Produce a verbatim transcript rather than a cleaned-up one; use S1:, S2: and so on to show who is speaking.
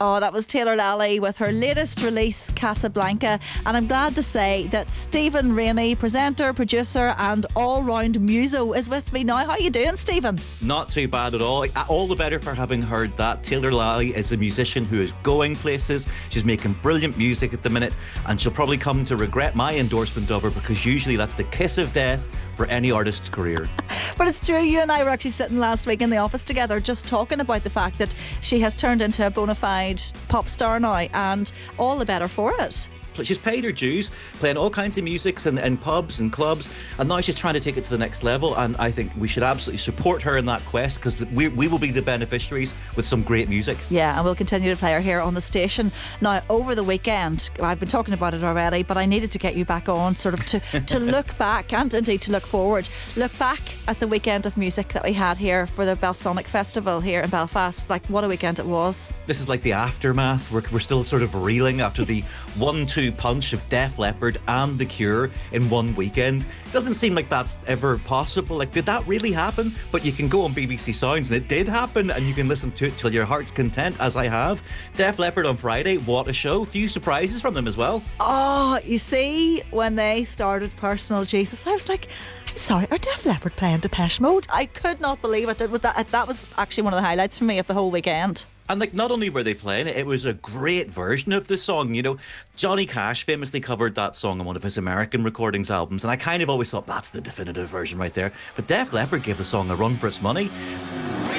S1: Oh, that was Taylor Lally with her latest release, Casablanca. And I'm glad to say that Stephen Rainey, presenter, producer, and all-round muso, is with me now. How are you doing, Stephen?
S2: Not too bad at all. All the better for having heard that. Taylor Lally is a musician who is going places. She's making brilliant music at the minute, and she'll probably come to regret my endorsement of her, because usually that's the kiss of death for any artist's career.
S1: But it's true, you and I were actually sitting last week in the office together just talking about the fact that she has turned into a bona fide pop star now, and all the better for it.
S2: She's paid her dues, playing all kinds of musics in, in pubs and clubs, and now she's trying to take it to the next level, and I think we should absolutely support her in that quest, because we, we will be the beneficiaries with some great music.
S1: Yeah, and we'll continue to play her here on the station. Now, over the weekend, I've been talking about it already, but I needed to get you back on, sort of to, to look back and indeed to look forward. Look back at the weekend of music that we had here for the Belsonic Festival here in Belfast. Like, what a weekend it was.
S2: This is like the aftermath. We're, we're still sort of reeling after the one two punch of Def Leppard and The Cure in one weekend. Doesn't seem like that's ever possible. Like, did that really happen? But you can go on B B C Sounds and it did happen, and you can listen to it till your heart's content, as I have. Def Leppard on Friday, what a show. Few surprises from them as well.
S1: Oh, you see, when they started Personal Jesus, I was like, I'm sorry, are Def Leppard playing Depeche Mode? I could not believe it. It was that, that was actually one of the highlights for me of the whole weekend.
S2: And like, not only were they playing it, it was a great version of the song. You know, Johnny Cash famously covered that song on one of his American Recordings albums, and I kind of always thought that's the definitive version right there. But Def Leppard gave the song a run for its money.